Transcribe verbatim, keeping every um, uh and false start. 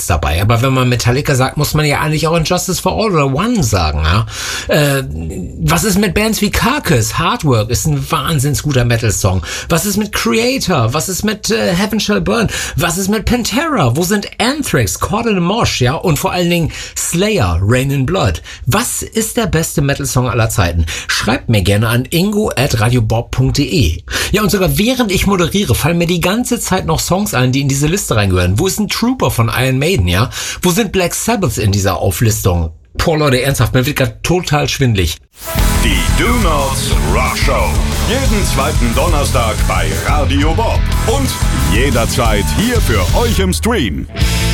dabei. Aber wenn man Metallica sagt, muss man ja eigentlich auch Injustice for All oder One sagen. Ja? Äh, was ist mit Bands wie Carcass? Hard Work ist ein wahnsinns guter Metal-Song. Was ist mit Creator? Was ist mit äh, Heaven Shall Burn? Was ist mit Pantera? Wo sind Anthrax, Caught in a Mosh, ja? Und vor allen Dingen Slayer, Rain in Blood. Was ist der beste Metal-Song aller Zeiten? Schreibt mir gerne an ingo at radiobob punkt de. Ja, und sogar während ich moderiere, fallen mir die ganze Zeit noch Songs ein, die in diese Liste reingehören. Wo ist ein Trooper von Iron Maiden, ja? Wo sind Black Sabbath in dieser Auflistung? Boah, Leute, ernsthaft, mir wird gerade total schwindelig. Die Do Nots Rock Show. Jeden zweiten Donnerstag bei Radio Bob. Und jederzeit hier für euch im Stream.